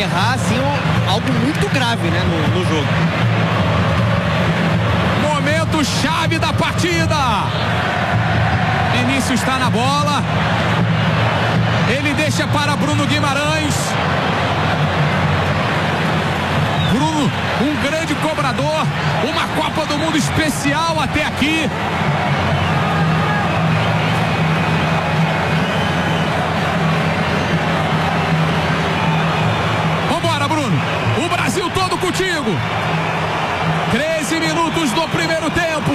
errar, assim, algo muito grave, né, no jogo. Momento chave da partida. Vinícius está na bola. Ele deixa para Bruno Guimarães. Bruno, um grande cobrador. Uma Copa do Mundo especial até aqui. Vambora, Bruno. O Brasil todo contigo. 13 minutos do primeiro tempo.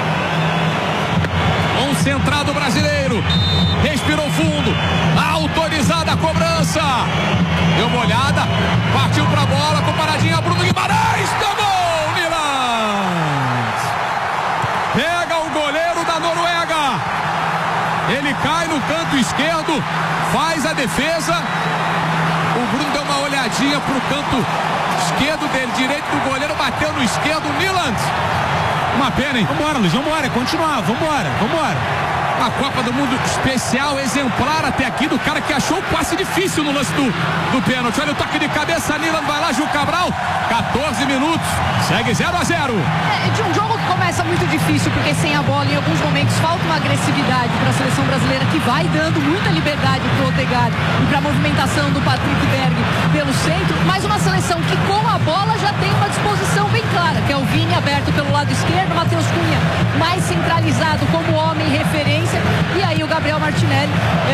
Concentrado brasileiro. Respirou fundo. Autorizada a cobrança. Deu uma olhada. Partiu pra bola. Com paradinha. Bruno Guimarães. Tomou. Niland. Pega o goleiro da Noruega. Ele cai no canto esquerdo. Faz a defesa. O Bruno deu uma olhadinha pro canto esquerdo dele. Direito do goleiro. Bateu no esquerdo. Niland. Uma pena, hein? Vambora, Luiz, vambora, continuar, vambora. A Copa do Mundo especial, exemplar até aqui do cara que achou o passe difícil no lance do pênalti. Olha o toque de cabeça, Niland vai lá, Gil Cabral. 14 minutos, segue 0-0. De um jogo que começa muito difícil, porque sem a bola em alguns momentos falta uma agressividade para a seleção brasileira, que vai dando muita liberdade para o Odegaard e para a movimentação do Patrick Berg pelo centro, mas uma seleção que com a bola já tem uma disposição bem clara, que é o Vini aberto pelo lado esquerdo, Matheus Cunha mais centralizado como homem referência, e aí o Gabriel Martinelli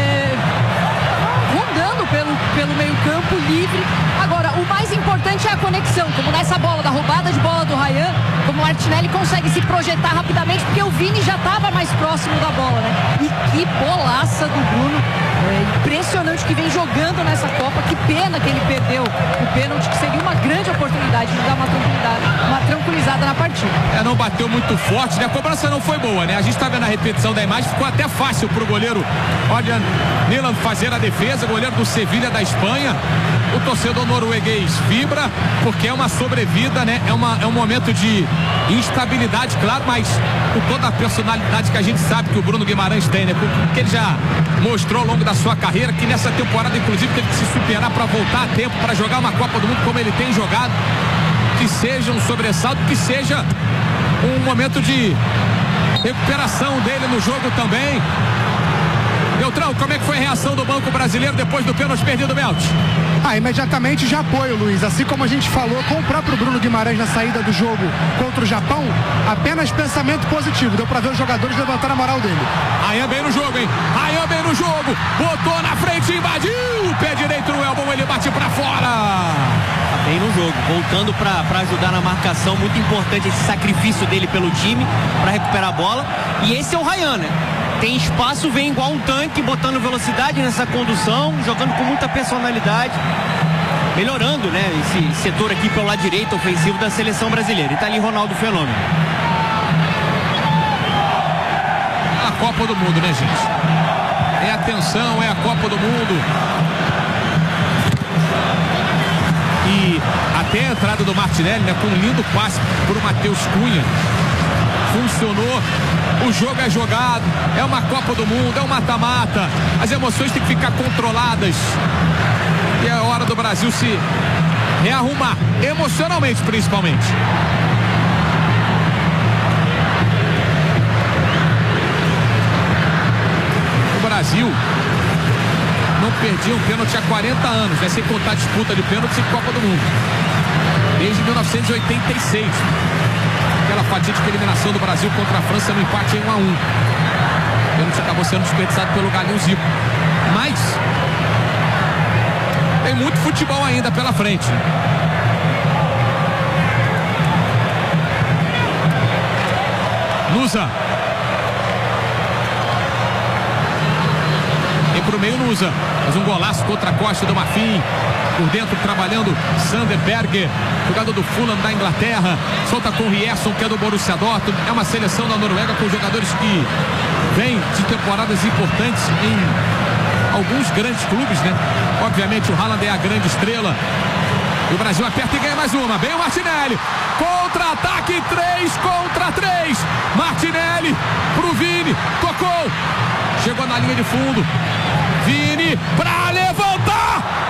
rondando pelo meio campo livre. Agora, o mais importante é a conexão, como nessa bola da roubada de bola do Ryan, como o Martinelli consegue se projetar rapidamente, porque o Vini já estava mais próximo da bola, né? E que bolaça do Bruno. Impressionante que vem jogando nessa Copa. Que pena que ele perdeu o pênalti, que seria uma grande oportunidade de dar uma tranquilizada na partida. Não bateu muito forte, né? A cobrança não foi boa, né? A gente tá vendo a repetição da imagem, ficou até fácil pro goleiro Ørjan Niland fazer a defesa, goleiro do Sevilha da Espanha. O torcedor norueguês vibra, porque é uma sobrevida, né? É um momento de instabilidade, claro, mas com toda a personalidade que a gente sabe que o Bruno Guimarães tem, né? Porque ele já mostrou ao longo da sua carreira que nessa temporada, inclusive, teve que se superar para voltar a tempo, para jogar uma Copa do Mundo como ele tem jogado. Que seja um sobressalto, que seja um momento de recuperação dele no jogo também. Beltrão, como é que foi a reação do banco brasileiro depois do pênalti perdido, Belt? Imediatamente já apoio, Luiz. Assim como a gente falou com o próprio Bruno Guimarães na saída do jogo contra o Japão, apenas pensamento positivo. Deu pra ver os jogadores levantar a moral dele. Ryan bem no jogo, hein? Ryan bem no jogo. Botou na frente, invadiu. O pé direito no elbow, ele bate pra fora. Bem no jogo, voltando para ajudar na marcação. Muito importante esse sacrifício dele pelo time para recuperar a bola. E esse é o Ryan, né? Tem espaço, vem igual um tanque, botando velocidade nessa condução, jogando com muita personalidade, melhorando, né, esse setor aqui pelo lado direito ofensivo da seleção brasileira. E tá ali Ronaldo Fenômeno. A Copa do Mundo, né, gente? É a tensão, é a Copa do Mundo. E até a entrada do Martinelli, né, com um lindo passe pro Matheus Cunha. Funcionou, o jogo é jogado, é uma Copa do Mundo, é um mata-mata, as emoções têm que ficar controladas e é hora do Brasil se rearrumar, emocionalmente principalmente. O Brasil não perdia um pênalti há 40 anos, né, sem contar a disputa de pênaltis em Copa do Mundo, desde 1986. Aquela fatídica eliminação do Brasil contra a França no empate em 1-1. O pênalti acabou sendo desperdiçado pelo Galinho Zico. Mas tem muito futebol ainda pela frente. Nusa. Vem pro meio Nusa. Faz um golaço contra a Costa do Marfim. Por dentro trabalhando Sander Berge, jogador do Fulham da Inglaterra. Solta com o Rierson, que é do Borussia Dortmund. É uma seleção da Noruega com jogadores que vêm de temporadas importantes em alguns grandes clubes, né? Obviamente o Haaland é a grande estrela. E o Brasil aperta e ganha mais uma. Bem o Martinelli. Contra-ataque, 3 contra 3. Martinelli pro Vini. Tocou. Chegou na linha de fundo. Vini pra levantar.